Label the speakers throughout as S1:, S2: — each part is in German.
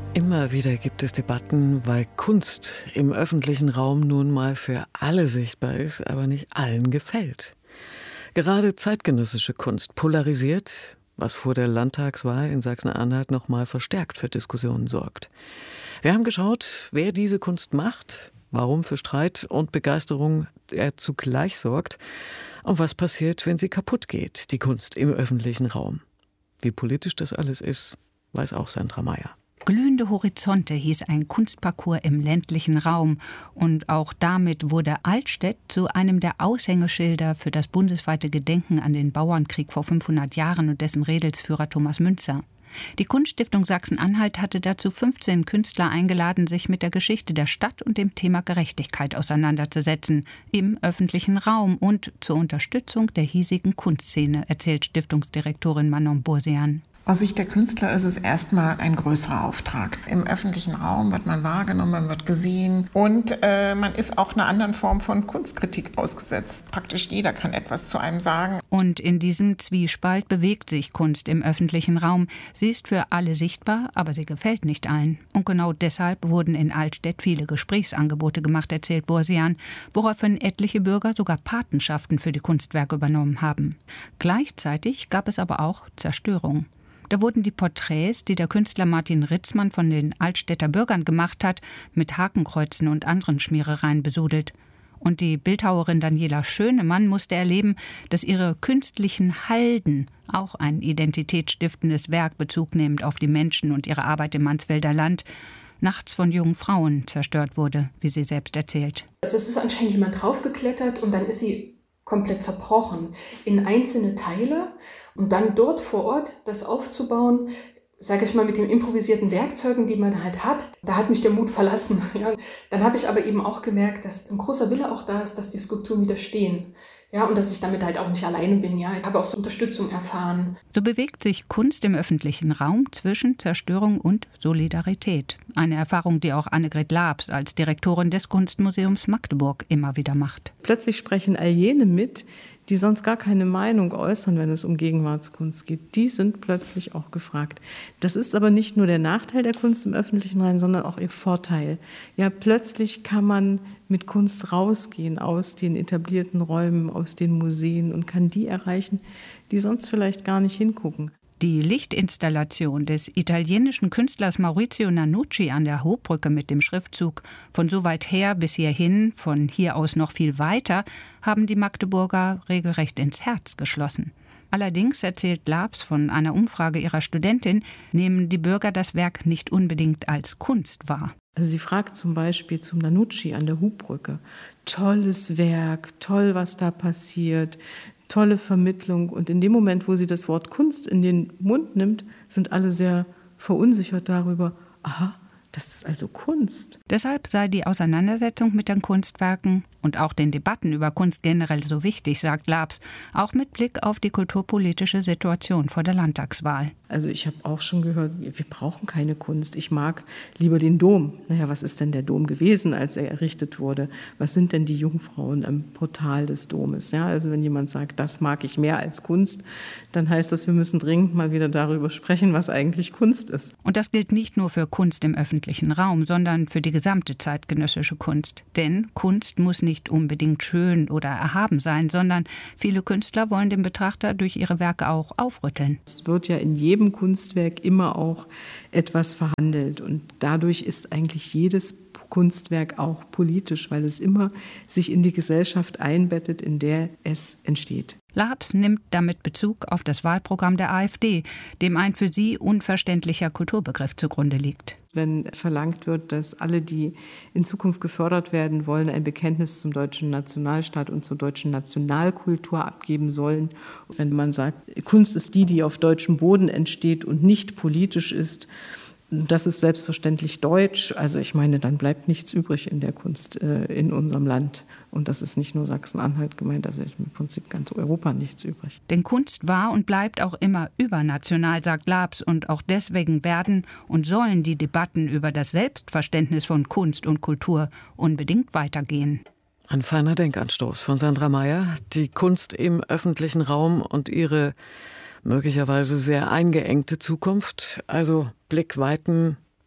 S1: Immer wieder gibt es Debatten, weil Kunst im öffentlichen Raum nun mal für alle sichtbar ist, aber nicht allen gefällt. Gerade zeitgenössische Kunst polarisiert, was vor der Landtagswahl in Sachsen-Anhalt noch mal verstärkt für Diskussionen sorgt. Wir haben geschaut, wer diese Kunst macht, warum für Streit und Begeisterung er zugleich sorgt und was passiert, wenn sie kaputt geht, die Kunst im öffentlichen Raum. Wie politisch das alles ist, weiß auch Sandra Meyer.
S2: Glühende Horizonte hieß ein Kunstparcours im ländlichen Raum. Und auch damit wurde Altstedt zu einem der Aushängeschilder für das bundesweite Gedenken an den Bauernkrieg vor 500 Jahren und dessen Redelsführer Thomas Müntzer. Die Kunststiftung Sachsen-Anhalt hatte dazu 15 Künstler eingeladen, sich mit der Geschichte der Stadt und dem Thema Gerechtigkeit auseinanderzusetzen, im öffentlichen Raum und zur Unterstützung der hiesigen Kunstszene, erzählt Stiftungsdirektorin Manon Bursian.
S3: Aus Sicht der Künstler ist es erstmal ein größerer Auftrag. Im öffentlichen Raum wird man wahrgenommen, man wird gesehen und man ist auch einer anderen Form von Kunstkritik ausgesetzt. Praktisch jeder kann etwas zu einem sagen.
S2: Und in diesem Zwiespalt bewegt sich Kunst im öffentlichen Raum. Sie ist für alle sichtbar, aber sie gefällt nicht allen. Und genau deshalb wurden in Altstedt viele Gesprächsangebote gemacht, erzählt Bursian, woraufhin etliche Bürger sogar Patenschaften für die Kunstwerke übernommen haben. Gleichzeitig gab es aber auch Zerstörung. Da wurden die Porträts, die der Künstler Martin Ritzmann von den Altstädter Bürgern gemacht hat, mit Hakenkreuzen und anderen Schmierereien besudelt. Und die Bildhauerin Daniela Schönemann musste erleben, dass ihre künstlichen Halden, auch ein identitätsstiftendes Werk bezugnehmend auf die Menschen und ihre Arbeit im Mansfelder Land, nachts von jungen Frauen zerstört wurde, wie sie selbst erzählt.
S4: Also es ist anscheinend jemand draufgeklettert und dann ist sie komplett zerbrochen in einzelne Teile und dann dort vor Ort das aufzubauen, sage ich mal, mit den improvisierten Werkzeugen, die man halt hat, da hat mich der Mut verlassen. Ja. Dann habe ich aber eben auch gemerkt, dass ein großer Wille auch da ist, dass die Skulpturen wieder stehen. Ja, und dass ich damit halt auch nicht alleine bin. Ja. Ich habe auch so Unterstützung erfahren.
S2: So bewegt sich Kunst im öffentlichen Raum zwischen Zerstörung und Solidarität. Eine Erfahrung, die auch Annegret Labs als Direktorin des Kunstmuseums Magdeburg immer wieder macht.
S5: Plötzlich sprechen all jene mit, die sonst gar keine Meinung äußern, wenn es um Gegenwartskunst geht. Die sind plötzlich auch gefragt. Das ist aber nicht nur der Nachteil der Kunst im öffentlichen Raum, sondern auch ihr Vorteil. Ja, plötzlich kann man mit Kunst rausgehen aus den etablierten Räumen, aus den Museen und kann die erreichen, die sonst vielleicht gar nicht hingucken.
S2: Die Lichtinstallation des italienischen Künstlers Maurizio Nanucci an der Hobbrücke mit dem Schriftzug »Von so weit her bis hierhin, von hier aus noch viel weiter« haben die Magdeburger regelrecht ins Herz geschlossen. Allerdings, erzählt Labs von einer Umfrage ihrer Studentin, nehmen die Bürger das Werk nicht unbedingt als Kunst wahr.
S5: Also sie fragt zum Beispiel zum Nanucci an der Hubbrücke, tolles Werk, toll, was da passiert, tolle Vermittlung. Und in dem Moment, wo sie das Wort Kunst in den Mund nimmt, sind alle sehr verunsichert darüber, aha, das ist also Kunst.
S2: Deshalb sei die Auseinandersetzung mit den Kunstwerken und auch den Debatten über Kunst generell so wichtig, sagt Labs, auch mit Blick auf die kulturpolitische Situation vor der Landtagswahl.
S5: Also ich habe auch schon gehört, wir brauchen keine Kunst. Ich mag lieber den Dom. Naja, was ist denn der Dom gewesen, als er errichtet wurde? Was sind denn die Jungfrauen am Portal des Domes? Ja, also wenn jemand sagt, das mag ich mehr als Kunst, dann heißt das, wir müssen dringend mal wieder darüber sprechen, was eigentlich Kunst ist.
S2: Und das gilt nicht nur für Kunst im öffentlichen Raum, sondern für die gesamte zeitgenössische Kunst. Denn Kunst muss nicht unbedingt schön oder erhaben sein, sondern viele Künstler wollen den Betrachter durch ihre Werke auch aufrütteln.
S5: Es wird ja in jedem Kunstwerk immer auch etwas verhandelt und dadurch ist eigentlich jedes Kunstwerk auch politisch, weil es immer sich in die Gesellschaft einbettet, in der es entsteht.
S2: Labs nimmt damit Bezug auf das Wahlprogramm der AfD, dem ein für sie unverständlicher Kulturbegriff zugrunde liegt.
S5: Wenn verlangt wird, dass alle, die in Zukunft gefördert werden wollen, ein Bekenntnis zum deutschen Nationalstaat und zur deutschen Nationalkultur abgeben sollen. Wenn man sagt, Kunst ist die, die auf deutschem Boden entsteht und nicht politisch ist, das ist selbstverständlich deutsch. Also ich meine, dann bleibt nichts übrig in der Kunst in unserem Land. Und das ist nicht nur Sachsen-Anhalt gemeint, also im Prinzip ganz Europa nichts übrig.
S2: Denn Kunst war und bleibt auch immer übernational, sagt Labs. Und auch deswegen werden und sollen die Debatten über das Selbstverständnis von Kunst und Kultur unbedingt weitergehen.
S1: Ein feiner Denkanstoß von Sandra Meyer. Die Kunst im öffentlichen Raum und ihre möglicherweise sehr eingeengte Zukunft. Also Blick weiten,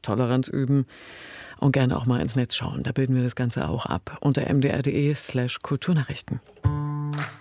S1: Toleranz üben und gerne auch mal ins Netz schauen. Da bilden wir das Ganze auch ab unter mdr.de/Kulturnachrichten.